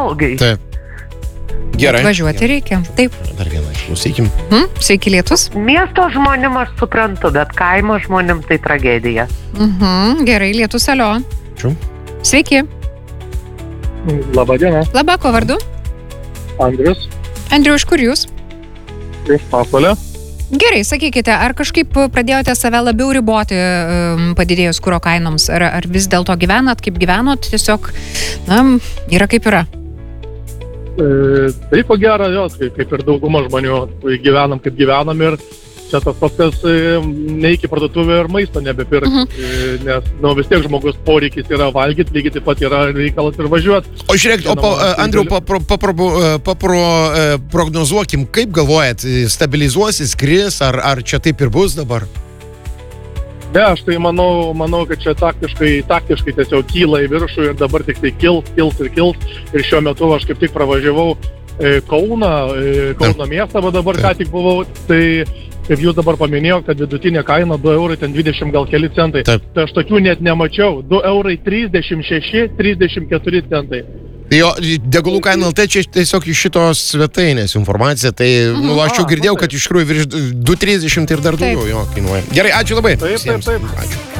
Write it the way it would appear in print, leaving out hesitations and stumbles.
saugiai. Taip. Gerai. Važiuoti reikia. Taip. Dar vieną išklausykim. Sveiki, Lietus. Miesto žmonėm aš suprantu, bet kaimo žmonėm tai tragedija. Gerai, Lietus, alio. Ačiū. Sveiki. Labadiena, Labą, ko vardu? Andrius, Andriu, iš kur jūs? iš Pasvalio. Gerai, sakykite, ar kažkaip pradėjote save labiau riboti padidėjus kuro kainoms, ar vis dėlto gyvenat, kaip gyvenot, tiesiog, yra kaip yra? Tai ko gero, jos, kaip ir dauguma žmonių gyvenam, kaip gyvenam ir čia tas toks ne iki parduotuvę ir maisto nebepirks, nes vis tiek žmogus poreikis yra valgyti, lygiai taip pat yra reikalas ir važiuoti. O žiūrėk, Andriau, prognozuokim, kaip galvojat, stabilizuosis, kris, ar čia taip ir bus dabar? Ne, aš tai manau, kad čia taktiškai tiesiog kyla į viršų ir dabar tik tai kils. Ir šiuo metu aš kaip tik pravažiavau Kauno miestą, o dabar ką tik buvau, tai kaip jūs dabar paminėjo, kad vidutinė kaina 2 eurai, ten 20 gal keli centai. Taip. Tai aš tokių net nemačiau. 2 eurai 36, 34 centai. Jo, degalų kaina LT čia tiesiog iš šitos svetainės informacija, tai aš jau girdėjau, kad iš tikrųjų virš 2,30 ir dar daugiau jo kainuoja. Gerai, ačiū labai. Taip. Ačiū.